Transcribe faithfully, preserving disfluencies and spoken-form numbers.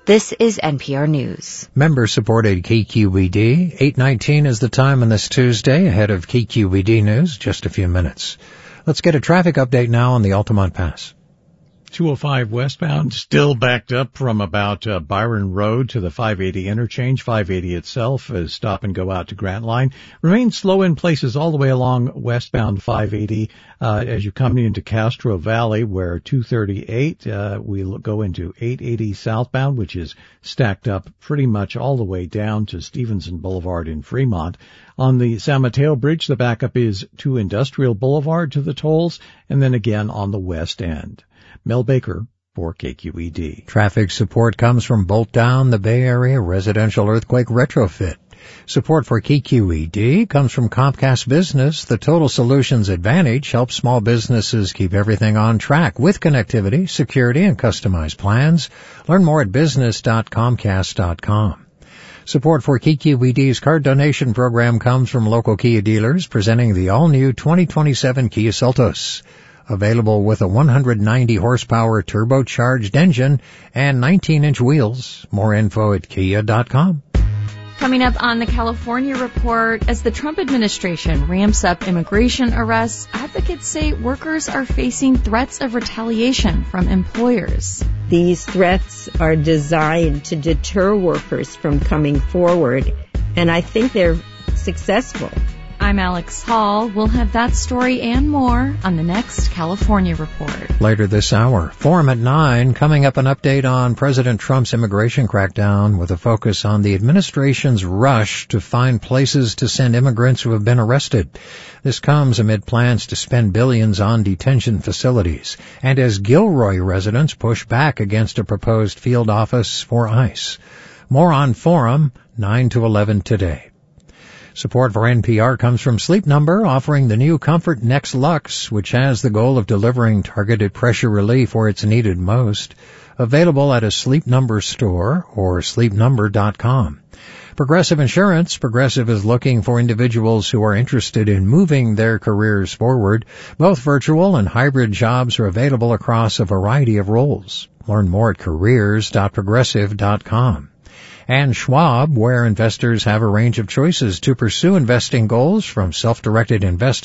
This is N P R News. Member-supported K Q E D. eight nineteen is the time on this Tuesday, ahead of K Q E D News, just a few minutes. Let's get a traffic update now on the Altamont Pass. two oh five westbound, still backed up from about uh, Byron Road to the five eighty interchange. five eighty itself is stop and go out to Grant Line. Remains slow in places all the way along westbound five eighty uh, as you come into Castro Valley, where two thirty-eight, uh, we go into eight eighty southbound, which is stacked up pretty much all the way down to Stevenson Boulevard in Fremont. On the San Mateo Bridge, the backup is to Industrial Boulevard to the tolls, and then again on the west end. Mel Baker for K Q E D. Traffic support comes from Bolt Down, the Bay Area Residential Earthquake Retrofit. Support for K Q E D comes from Comcast Business. The Total Solutions Advantage helps small businesses keep everything on track with connectivity, security, and customized plans. Learn more at business dot comcast dot com. Support for K Q E D's card donation program comes from local Kia dealers presenting the all-new twenty twenty-seven Kia Seltos. Available with a one hundred ninety horsepower turbocharged engine and nineteen inch wheels. More info at kia dot com. Coming up on the California Report, as the Trump administration ramps up immigration arrests, advocates say workers are facing threats of retaliation from employers. These threats are designed to deter workers from coming forward, and I think they're successful. I'm Alex Hall. We'll have that story and more on the next California Report. Later this hour, Forum at nine, coming up an update on President Trump's immigration crackdown with a focus on the administration's rush to find places to send immigrants who have been arrested. This comes amid plans to spend billions on detention facilities and as Gilroy residents push back against a proposed field office for ICE. More on Forum, nine to eleven today. Support for N P R comes from Sleep Number, offering the new Comfort Next Lux, which has the goal of delivering targeted pressure relief where it's needed most. Available at a Sleep Number store or sleep number dot com. Progressive Insurance. Progressive is looking for individuals who are interested in moving their careers forward. Both virtual and hybrid jobs are available across a variety of roles. Learn more at careers dot progressive dot com. And Schwab, where investors have a range of choices to pursue investing goals, from self-directed investing